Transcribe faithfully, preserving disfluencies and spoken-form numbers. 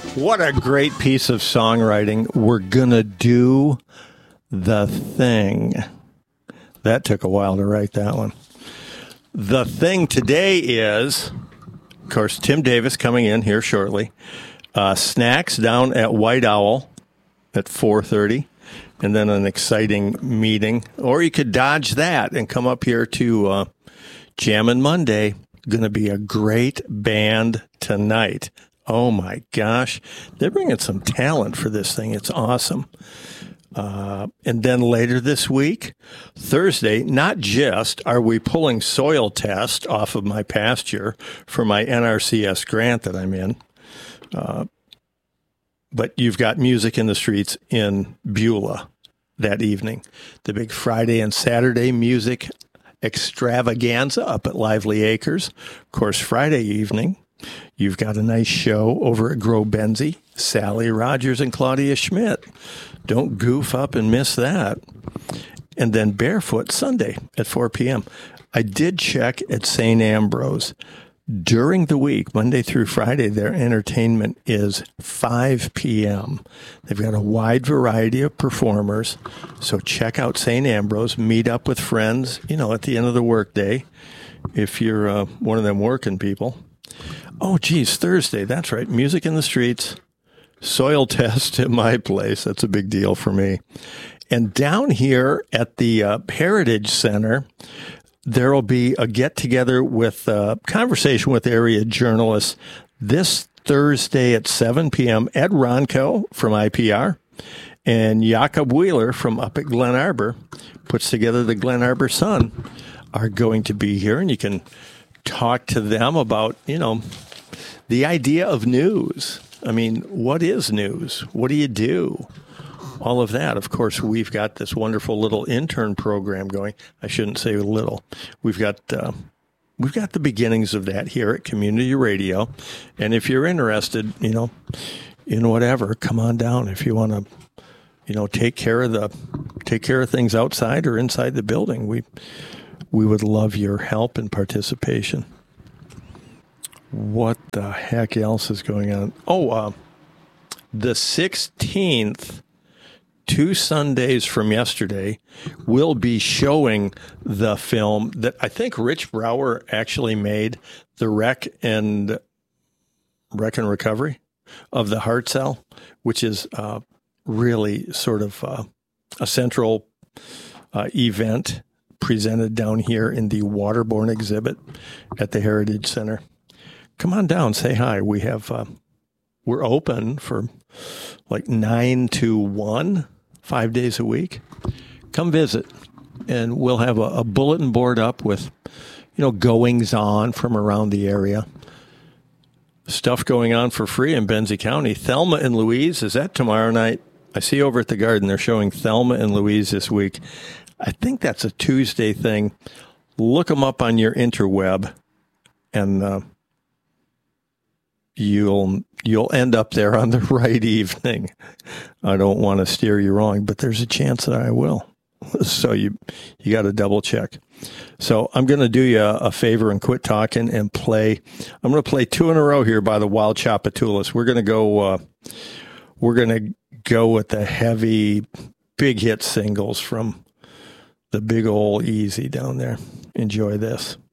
What a great piece of songwriting. We're gonna do the thing. That took a while to write that one. The thing today is, of course, Tim Davis coming in here shortly. Uh, snacks down at White Owl at four thirty, and then an exciting meeting. Or you could dodge that and come up here to uh, Jammin' Monday. Going to be a great band tonight. Oh, my gosh. They're bringing some talent for this thing. It's awesome. Uh, and then later this week, Thursday, not just are we pulling soil test off of my pasture for my N R C S grant that I'm in, uh, but you've got Music in the Streets in Beulah that evening. The big Friday and Saturday music extravaganza up at Lively Acres. Of course, Friday evening, you've got a nice show over at Grow Benzie, Sally Rogers and Claudia Schmidt. Don't goof up and miss that. And then Barefoot Sunday at four p.m. I did check at Saint Ambrose. During the week, Monday through Friday, their entertainment is five p.m. They've got a wide variety of performers. So check out Saint Ambrose. Meet up with friends, you know, at the end of the workday if you're uh, one of them working people. Oh, geez, Thursday. That's right. Music in the Streets. Soil test at my place. That's a big deal for me. And down here at the uh, Heritage Center, there will be a get-together with a uh, conversation with area journalists this Thursday at seven p.m. Ed Ronco from I P R and Jakob Wheeler from up at Glen Arbor, puts together the Glen Arbor Sun, are going to be here. And you can talk to them about, you know, the idea of news. I mean, what is news? What do you do? All of that. Of course, we've got this wonderful little intern program going. I shouldn't say little. We've got uh, we've got the beginnings of that here at Community Radio. And if you're interested, you know, in whatever, come on down. If you want to, you know, take care of the take care of things outside or inside the building, we we would love your help and participation. What the heck else is going on? Oh, uh, the sixteenth, two Sundays from yesterday, we'll be showing the film that I think Rich Brower actually made, The Wreck and Wreck and Recovery of the Heart Cell, which is uh, really sort of uh, a central uh, event presented down here in the Waterborne exhibit at the Heritage Center. Come on down, say hi. We have, uh, we're open for like nine to one, five days a week. Come visit, and we'll have a, a bulletin board up with, you know, goings on from around the area. Stuff going on for free in Benzie County. Thelma and Louise, is that tomorrow night? I see over at the Garden they're showing Thelma and Louise this week. I think that's a Tuesday thing. Look them up on your interweb, and uh, you'll you'll end up there on the right evening. I don't want to steer you wrong, but there's a chance that I will. So you you got to double check. So I'm going to do you a, a favor and quit talking and play. I'm going to play two in a row here by the Wild Tchoupitoulas. We're going to go. Uh, we're going to go with the heavy, big hit singles from the big ol' Easy down there. Enjoy this.